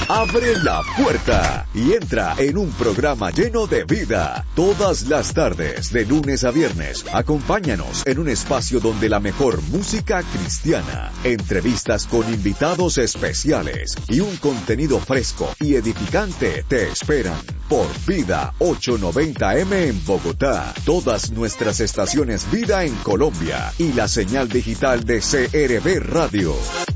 Abre la puerta y entra en un programa lleno de vida. Todas las tardes, de lunes a viernes, acompáñanos en un espacio donde la mejor música cristiana, entrevistas con invitados especiales y un contenido fresco y edificante te esperan. Por Vida 890M en Bogotá, todas nuestras estaciones Vida en Colombia y la señal digital de CRB Radio.